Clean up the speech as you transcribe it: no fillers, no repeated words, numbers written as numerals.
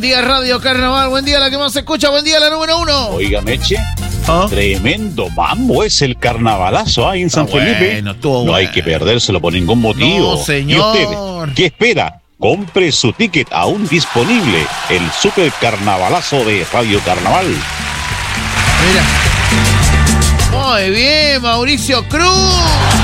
día Radio Carnaval, buen día la que más se escucha, buen día la número 1. Oiga, Meche, tremendo mambo es el carnavalazo ahí en San Felipe. No hay que perdérselo por ningún motivo. No, señor. ¿Y usted qué espera? Compre su ticket aún disponible, el super carnavalazo de Radio Carnaval. Mira. Muy bien, Mauricio Cruz.